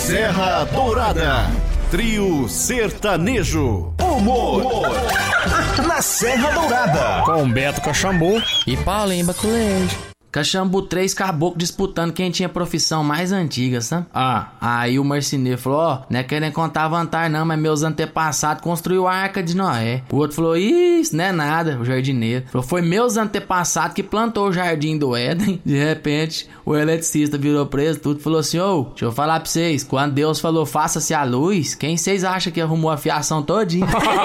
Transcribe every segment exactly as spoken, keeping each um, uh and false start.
Serra Dourada. Trio Sertanejo. Humor. Humor. Na Serra Dourada. Com Beto Caxambu e Paulinho Baculejo. Caxambu, três caboclos disputando quem tinha profissão mais antiga, sabe? Ah, aí o marceneiro falou, ó, oh, não é querendo contar vantagem não, mas meus antepassados construíram a Arca de Noé. O outro falou, isso não é nada, o jardineiro. Falou, foi meus antepassados que plantou o jardim do Éden. De repente, o eletricista virou preso, tudo, falou assim, ô, oh, deixa eu falar pra vocês, quando Deus falou, faça-se a luz, quem vocês acham que arrumou a fiação todinha?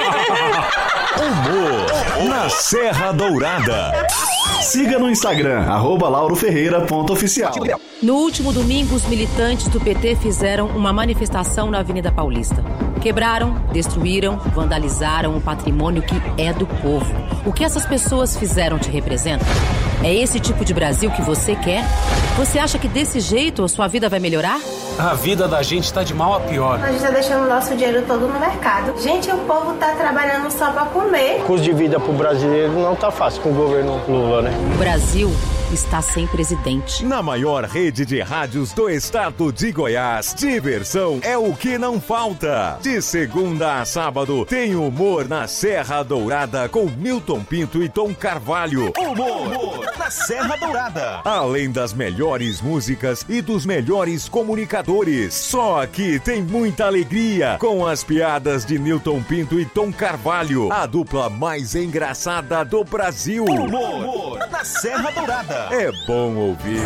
Humor na Serra Dourada. Siga no Instagram, arroba lauroferreira.oficial. No último domingo, os militantes do P T fizeram uma manifestação na Avenida Paulista. Quebraram, destruíram, vandalizaram o patrimônio que é do povo. O que essas pessoas fizeram te representa? É esse tipo de Brasil que você quer? Você acha que desse jeito a sua vida vai melhorar? A vida da gente tá de mal a pior. A gente tá deixando o nosso dinheiro todo no mercado. Gente, o povo tá trabalhando só pra comer. O custo de vida pro brasileiro não tá fácil com o governo Lula, né? O Brasil está sem presidente. Na maior rede de rádios do estado de Goiás, diversão é o que não falta. De segunda a sábado, tem humor na Serra Dourada com Milton Pinto e Tom Carvalho. Humor, humor na Serra Dourada. Além das melhores músicas e dos melhores comunicadores. Só aqui tem muita alegria com as piadas de Milton Pinto e Tom Carvalho. A dupla mais engraçada do Brasil. Humor, humor na Serra Dourada. É bom ouvir.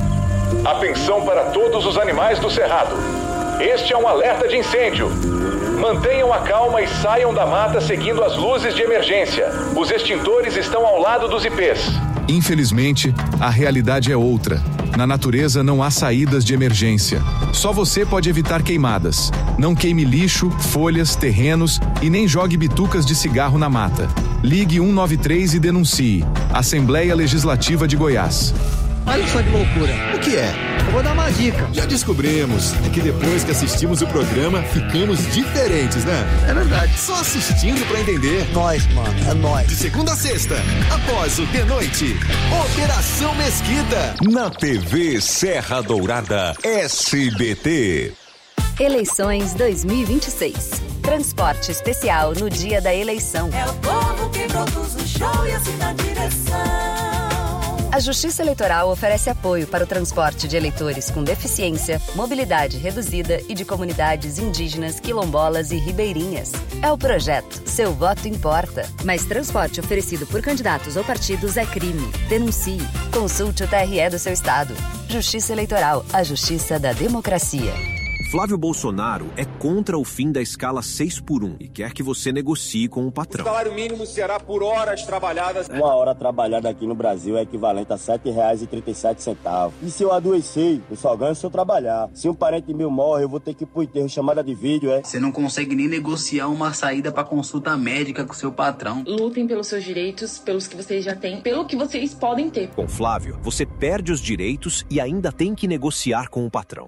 Atenção para todos os animais do cerrado. Este é um alerta de incêndio. Mantenham a calma e saiam da mata seguindo as luzes de emergência. Os extintores estão ao lado dos ipês. Infelizmente, a realidade é outra. Na natureza não há saídas de emergência. Só você pode evitar queimadas. Não queime lixo, folhas, terrenos e nem jogue bitucas de cigarro na mata. Ligue um nove três e denuncie. Assembleia Legislativa de Goiás. Olha só que loucura. O que é? Eu vou dar uma dica. Já descobrimos. É que depois que assistimos o programa, ficamos diferentes, né? É verdade. Só assistindo pra entender. Nós, mano. É nóis. De segunda a sexta, após o de noite, Operação Mesquita. Na T V Serra Dourada S B T. Eleições dois mil e vinte e seis. Transporte especial no dia da eleição. É o povo que produz o show e assina a direção. A Justiça Eleitoral oferece apoio para o transporte de eleitores com deficiência, mobilidade reduzida e de comunidades indígenas, quilombolas e ribeirinhas. É o projeto Seu Voto Importa. Mas transporte oferecido por candidatos ou partidos é crime. Denuncie. Consulte o T R E do seu estado. Justiça Eleitoral, a justiça da democracia. Flávio Bolsonaro é contra o fim da escala seis por um e quer que você negocie com o patrão. O salário mínimo será por horas trabalhadas. Uma hora trabalhada aqui no Brasil é equivalente a sete reais e trinta e sete centavos. E se eu adoecer, eu só ganho se eu trabalhar. Se um parente meu morre, eu vou ter que ir pro enterro, chamada de vídeo, é? Você não consegue nem negociar uma saída pra consulta médica com seu patrão. Lutem pelos seus direitos, pelos que vocês já têm, pelo que vocês podem ter. Com Flávio, você perde os direitos e ainda tem que negociar com o patrão.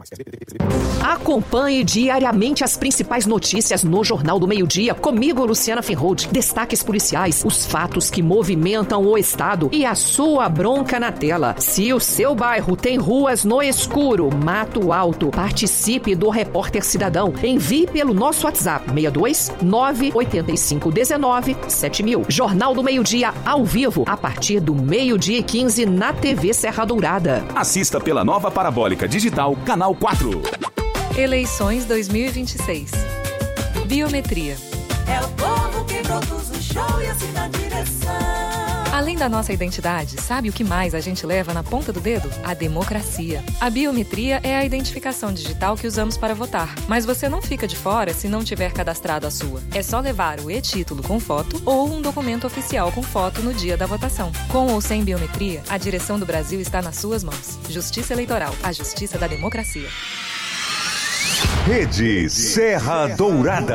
Acompanhe diariamente as principais notícias no Jornal do Meio-Dia. Comigo, Luciana Finrold. Destaques policiais, os fatos que movimentam o estado e a sua bronca na tela. Se o seu bairro tem ruas no escuro, mato alto, participe do Repórter Cidadão. Envie pelo nosso WhatsApp seis dois nove oito cinco um nove sete mil. Jornal do Meio-Dia ao vivo, a partir do meio-dia e quinze na T V Serra Dourada. Assista pela nova parabólica digital, canal quatro. Eleições dois mil e vinte e seis. Biometria. É o povo que produz o show e assina a direção. Além da nossa identidade, sabe o que mais a gente leva na ponta do dedo? A democracia. A biometria é a identificação digital que usamos para votar. Mas você não fica de fora se não tiver cadastrado a sua. É só levar o e-título com foto ou um documento oficial com foto no dia da votação. Com ou sem biometria, a direção do Brasil está nas suas mãos. Justiça Eleitoral, a justiça da democracia. Rede Serra Dourada.